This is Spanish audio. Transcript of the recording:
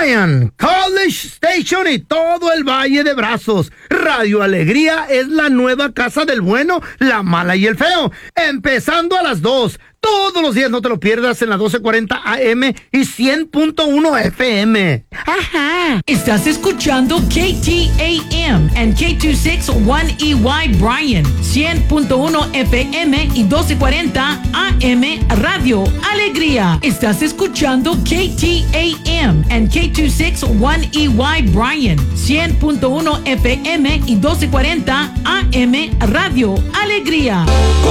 Bryan, College Station y todo el Valle de Brazos. Radio Alegría es la nueva casa del bueno, la mala y el feo. Empezando a las 2. Todos los días, no te lo pierdas, en la 1240 AM y 100.1 FM. Ajá. Estás escuchando KTAM and K261EY Bryan, 100.1 FM y 1240 AM Radio Alegría. Estás escuchando KTAM and K261EY Bryan, 100.1 FM y 1240 AM Radio Alegría.